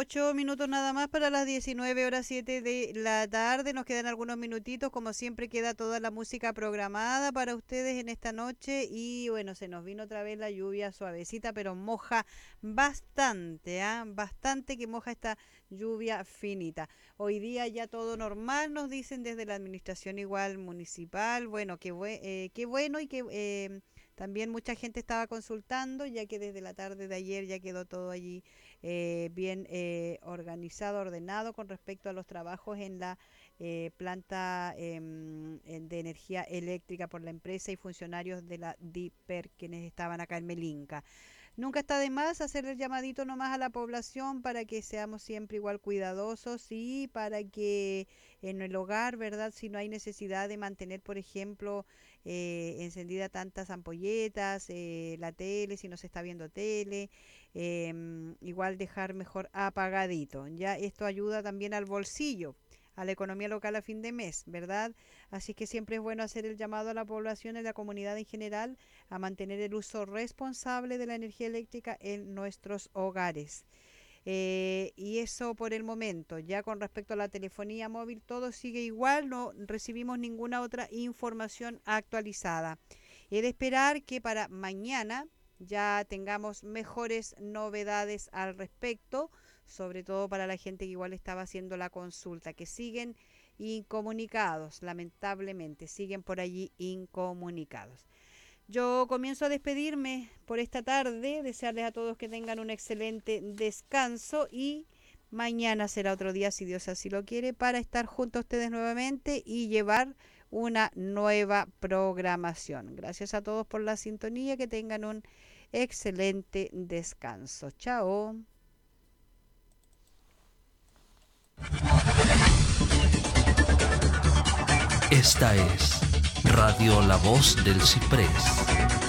8 minutos nada más para las 19:07 de la tarde. Nos quedan algunos minutitos. Como siempre, queda toda la música programada para ustedes en esta noche. Y bueno, se nos vino otra vez la lluvia suavecita, pero moja bastante, bastante que moja esta lluvia finita. Hoy día ya todo normal, nos dicen desde la administración igual municipal. Bueno, qué bueno y que también mucha gente estaba consultando, ya que desde la tarde de ayer ya quedó todo allí bien organizado, ordenado con respecto a los trabajos en la planta de energía eléctrica por la empresa y funcionarios de la DIPER quienes estaban acá en Melinca. Nunca está de más hacer el llamadito nomás a la población para que seamos siempre igual cuidadosos y para que en el hogar, ¿verdad? Si no hay necesidad de mantener, por ejemplo, encendida tantas ampolletas, la tele, si no se está viendo tele, igual dejar mejor apagadito. Ya esto ayuda también al bolsillo, a la economía local a fin de mes, ¿verdad? Así que siempre es bueno hacer el llamado a la población y a la comunidad en general a mantener el uso responsable de la energía eléctrica en nuestros hogares. Y eso por el momento. Ya con respecto a la telefonía móvil, todo sigue igual, no recibimos ninguna otra información actualizada. He de esperar que para mañana ya tengamos mejores novedades al respecto, sobre todo para la gente que igual estaba haciendo la consulta, que siguen incomunicados, lamentablemente, siguen por allí incomunicados. Yo comienzo a despedirme por esta tarde, desearles a todos que tengan un excelente descanso y mañana será otro día, si Dios así lo quiere, para estar junto a ustedes nuevamente y llevar una nueva programación. Gracias a todos por la sintonía, que tengan un excelente descanso. Chao. Esta es Radio La Voz del Ciprés.